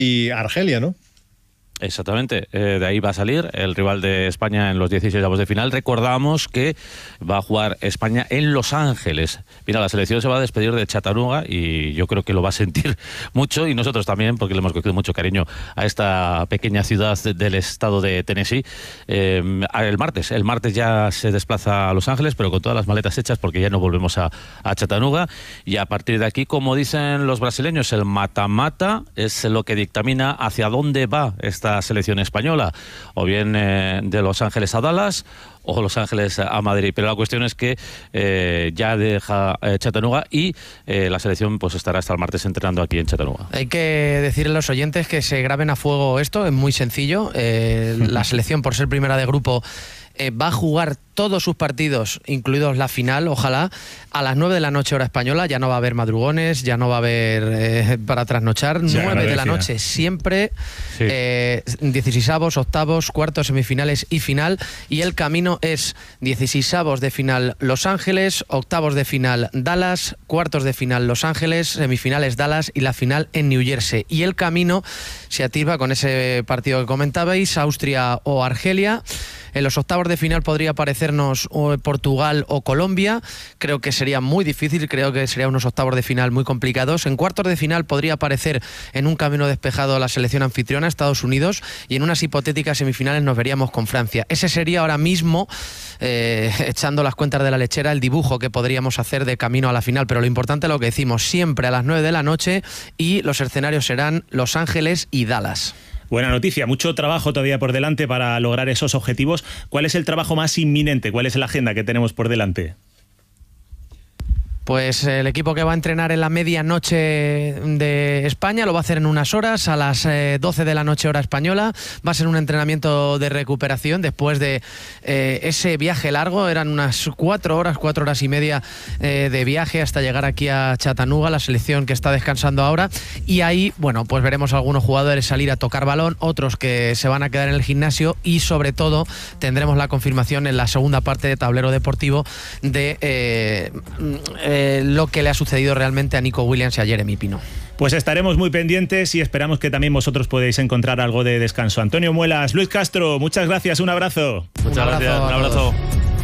y Argelia, ¿no? Exactamente, de ahí va a salir el rival de España en los 16avos de final. Recordamos que va a jugar España en Los Ángeles. Mira, la selección se va a despedir de Chattanooga y yo creo que lo va a sentir mucho, y nosotros también, porque le hemos cogido mucho cariño a esta pequeña ciudad del estado de Tennessee. El martes ya se desplaza a Los Ángeles, pero con todas las maletas hechas, porque ya no volvemos a Chattanooga, y a partir de aquí, como dicen los brasileños, el mata-mata es lo que dictamina hacia dónde va esta selección española, o bien de Los Ángeles a Dallas o Los Ángeles a Madrid, pero la cuestión es que ya deja Chattanooga y la selección pues estará hasta el martes entrenando aquí en Chattanooga. Hay que decirle a los oyentes que se graben a fuego esto, es muy sencillo. La selección, por ser primera de grupo, va a jugar todos sus partidos, incluidos la final, ojalá, a las 9 de la noche hora española. Ya no va a haber madrugones, ya no va a haber para trasnochar. 9 de la noche siempre, sí. 16avos, octavos, cuartos, semifinales y final. Y el camino es 16avos de final Los Ángeles, octavos de final Dallas, cuartos de final Los Ángeles, semifinales Dallas y la final en New Jersey. Y el camino se atisba con ese partido que comentabais, Austria o Argelia. En los octavos de final podría aparecernos Portugal o Colombia. Creo que sería muy difícil, creo que serían unos octavos de final muy complicados. En cuartos de final podría aparecer en un camino despejado la selección anfitriona, Estados Unidos, y en unas hipotéticas semifinales nos veríamos con Francia. Ese sería ahora mismo, echando las cuentas de la lechera, el dibujo que podríamos hacer de camino a la final. Pero lo importante es lo que decimos, siempre a las 9 de la noche, y los escenarios serán Los Ángeles y Dallas. Buena noticia, mucho trabajo todavía por delante para lograr esos objetivos. ¿Cuál es el trabajo más inminente? ¿Cuál es la agenda que tenemos por delante? Pues el equipo que va a entrenar en la medianoche de España lo va a hacer en unas horas, a las 12 de la noche hora española. Va a ser un entrenamiento de recuperación después de ese viaje largo. Eran unas 4 horas y media de viaje hasta llegar aquí a Chattanooga, la selección que está descansando ahora. Y ahí, bueno, pues veremos a algunos jugadores salir a tocar balón, otros que se van a quedar en el gimnasio, y sobre todo tendremos la confirmación en la segunda parte de Tablero Deportivo de lo que le ha sucedido realmente a Nico Williams y a Jeremy Pino. Pues estaremos muy pendientes y esperamos que también vosotros podéis encontrar algo de descanso. Antonio Muelas, Luis Castro, muchas gracias, un abrazo. Muchas gracias, un abrazo.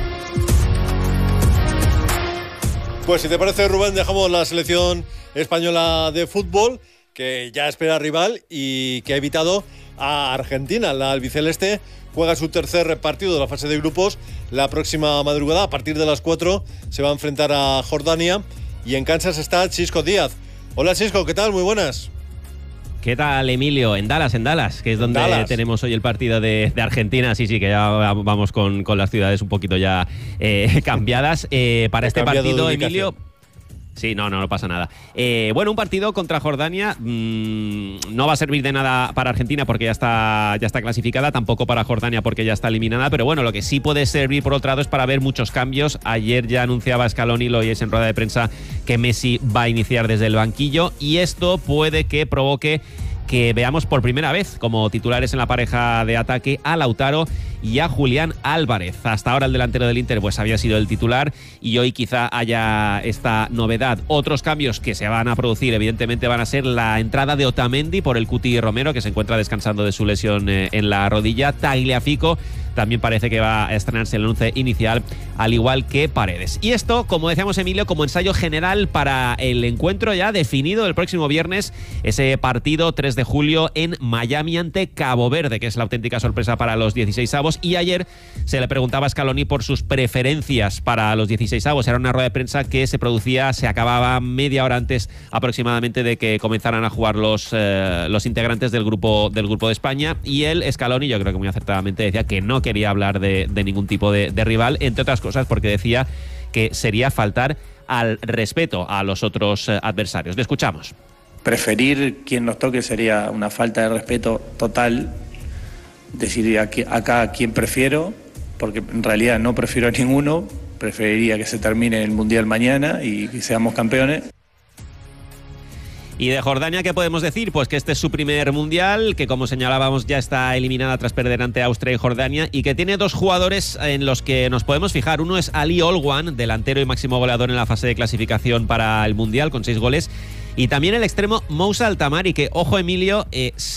Pues si te parece, Rubén, dejamos la selección española de fútbol, que ya espera rival y que ha evitado a Argentina. La albiceleste juega su tercer partido de la fase de grupos la próxima madrugada. A partir de las 4 se va a enfrentar a Jordania, y en Kansas está Xisco Díaz. Hola Xisco, ¿qué tal? Muy buenas. ¿Qué tal, Emilio? En Dallas, que es donde tenemos hoy el partido de Argentina. Sí, que ya vamos con las ciudades un poquito ya cambiadas. Para este partido, Emilio... Sí, no pasa nada. Bueno, un partido contra Jordania no va a servir de nada para Argentina porque ya está clasificada, tampoco para Jordania porque ya está eliminada, pero bueno, lo que sí puede servir por otro lado es para ver muchos cambios. Ayer ya anunciaba Scaloni, lo oyes en rueda de prensa, que Messi va a iniciar desde el banquillo, y esto puede que provoque que veamos por primera vez como titulares en la pareja de ataque a Lautaro y a Julián Álvarez. Hasta ahora el delantero del Inter pues había sido el titular, y hoy quizá haya esta novedad. Otros cambios que se van a producir evidentemente van a ser la entrada de Otamendi por el Cuti Romero, que se encuentra descansando de su lesión en la rodilla. Tagliafico también parece que va a estrenarse el 11 inicial, al igual que Paredes. Y esto, como decíamos, Emilio, como ensayo general para el encuentro ya definido el próximo viernes, ese partido 3 de julio en Miami ante Cabo Verde, que es la auténtica sorpresa para los 16avos. Y ayer se le preguntaba a Scaloni por sus preferencias para los 16avos. Era una rueda de prensa que se acababa media hora antes aproximadamente de que comenzaran a jugar los integrantes del grupo de España. Y él, Scaloni, yo creo que muy acertadamente decía que no quería hablar de ningún tipo de rival, entre otras cosas porque decía que sería faltar al respeto a los otros adversarios. Le escuchamos. Preferir quien nos toque sería una falta de respeto total. Decir acá a quién prefiero, porque en realidad no prefiero a ninguno. Preferiría que se termine el Mundial mañana y que seamos campeones. Y de Jordania, ¿qué podemos decir? Pues que este es su primer mundial, que como señalábamos ya está eliminada tras perder ante Austria y Jordania, y que tiene dos jugadores en los que nos podemos fijar. Uno es Ali Olwan, delantero y máximo goleador en la fase de clasificación para el mundial, con 6 goles. Y también el extremo Moussa Altamari, que, ojo Emilio,